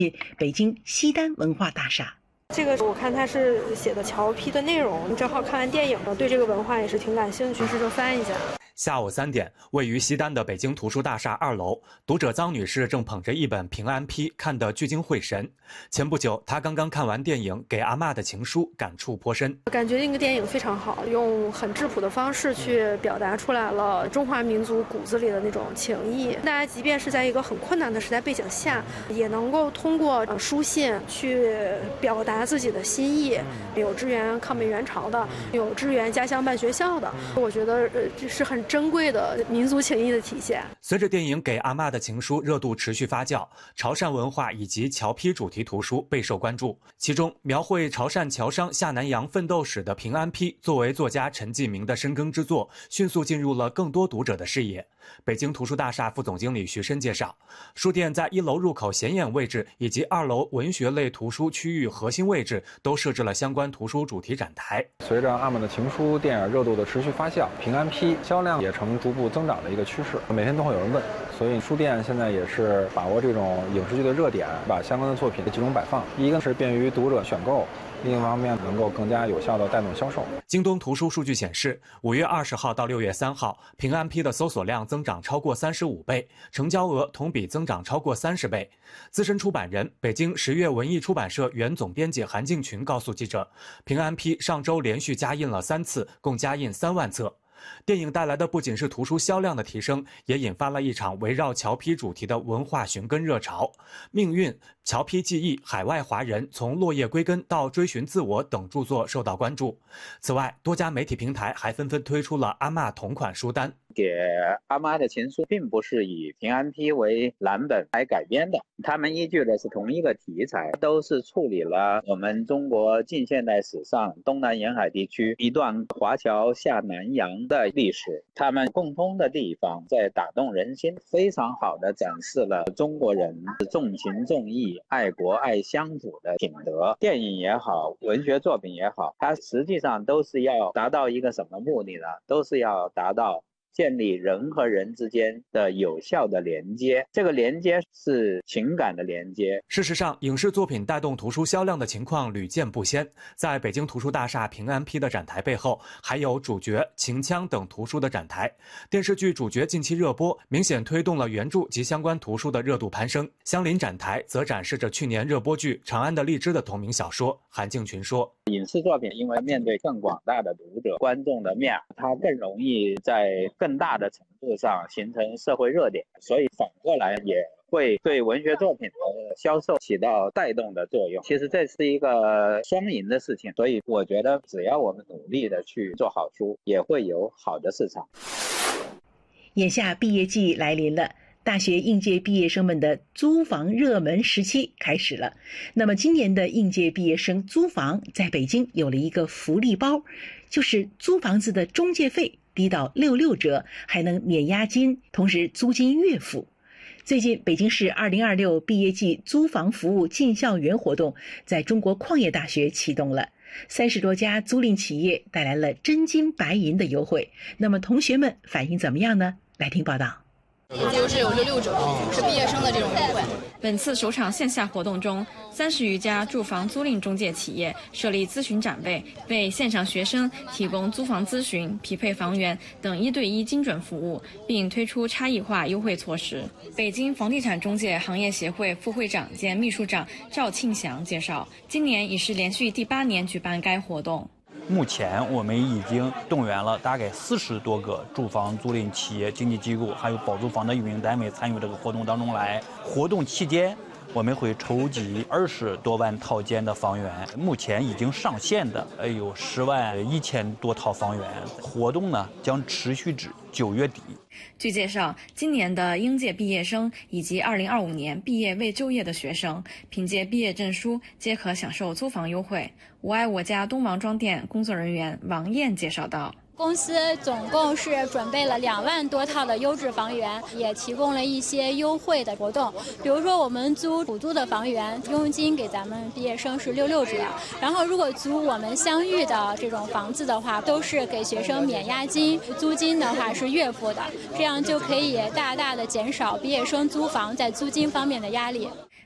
北京西单文化大厦。 这个我看他是写的侨批的内容，正好看完电影了，对这个文化也是挺感兴趣，于是就翻一下。 下午3点，位于西单的北京图书大厦2楼，读者臧女士正捧着一本平安批，看得聚精会神。前不久，她刚刚看完电影《给阿嬷的情书》，感触颇深。 感觉那个电影非常好，用很质朴的方式去表达出来了中华民族骨子里的那种情谊。大家即便是在一个很困难的时代背景下，也能够通过书信去表达自己的心意。有支援抗美援朝的，有支援家乡办学校的，我觉得这是很珍贵的民族情谊的体现。 随着电影《给阿嬷的情书》热度持续发酵，潮汕文化以及侨批主题图书备受关注。其中，描绘潮汕侨商下南洋奋斗史的平安批，作为作家陈继明的深耕之作，迅速进入了更多读者的视野。北京图书大厦副总经理徐申介绍，书店在1楼入口显眼位置以及2楼文学类图书区域核心位置都设置了相关图书主题展台。 随着阿嬷的情书电影热度的持续发酵，平安批销量也呈逐步增长的一个趋势，每天都会有人问，所以书店现在也是把握这种影视剧的热点，把相关的作品集中摆放，一个是便于读者选购，另一方面能够更加有效地带动销售。 京东图书数据显示，5月20号到6月3号，平安批的搜索量增长超过35倍，成交额同比增长超过30倍。资深出版人、北京10月文艺出版社原总编辑韩敬群告诉记者，平安批上周连续加印了3次，共加印3万册。电影带来的不仅是图书销量的提升，也引发了一场围绕侨批主题的文化寻根热潮。命运、侨批记忆、海外华人从落叶归根到追寻自我等著作受到关注。此外，多家媒体平台还纷纷推出了阿嬷同款书单。 给阿嬷的情书并不是以平安批为蓝本来改编的，他们依据的是同一个题材，都是处理了我们中国近现代史上东南沿海地区一段华侨下南洋的历史。他们共通的地方在打动人心，非常好的展示了中国人重情重义、爱国爱乡土的品德。电影也好，文学作品也好，它实际上都是要达到一个什么目的呢？都是要达到建立人和人之间的有效的连接，这个连接是情感的连接。 事实上，影视作品带动图书销量的情况屡见不鲜。在北京图书大厦平安批的展台背后，还有主角、秦腔等图书的展台。电视剧主角近期热播，明显推动了原著及相关图书的热度攀升。相邻展台则展示着去年热播剧《长安的荔枝》的同名小说。韩敬群说， 影视作品因为面对更广大的读者观众的面，它更容易在更大的程度上形成社会热点，所以反过来也会对文学作品的销售起到带动的作用。其实这是一个双赢的事情，所以我觉得只要我们努力的去做好书，也会有好的市场。 眼下毕业季来临了，大学应届毕业生们的租房热门时期开始了。那么今年的应届毕业生租房在北京有了一个福利包，就是租房子的中介费低到66折，还能免押金，同时租金月付。最近，北京市2026毕业季租房服务进校园活动在中国矿业大学启动了，30多家租赁企业带来了真金白银的优惠。那么同学们反应怎么样呢？来听报道。 就是有66折，是毕业生的这种优惠。本次首场线下活动中，30余家住房租赁中介企业设立咨询展位，为线上学生提供租房咨询、匹配房源等1对1精准服务，并推出差异化优惠措施。北京房地产中介行业协会副会长兼秘书长赵庆祥介绍，今年已是连续第8年举办该活动。 目前我们已经动员了大概40多个住房租赁企业、经纪机构，还有保租房的运营单位参与这个活动当中来。活动期间，我们会筹集20多万套间的房源，目前已经上线的有10万1000多套房源。活动呢将持续至9月底。 据介绍，今年的应届毕业生以及2025年毕业未就业的学生，凭借毕业证书皆可享受租房优惠。我爱我家东王庄店工作人员王燕介绍道， 公司总共是准备了2万多套的优质房源，也提供了一些优惠的活动。比如说我们租普租的房源，佣金给咱们毕业生是66折，然后如果租我们相遇的这种房子的话，都是给学生免押金，租金的话是月付的，这样就可以大大的减少毕业生租房在租金方面的压力。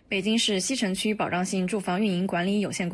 北京市西城区保障性住房运营管理有限公司